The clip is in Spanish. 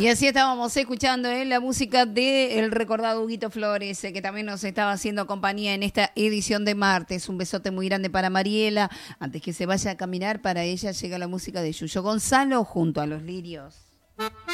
Y así estábamos escuchando la música del recordado Huguito Flores, que también nos estaba haciendo compañía en esta edición de martes. Un besote muy grande para Mariela. Antes que se vaya a caminar, para ella llega la música de Yuyo Gonzalo junto a los Lirios.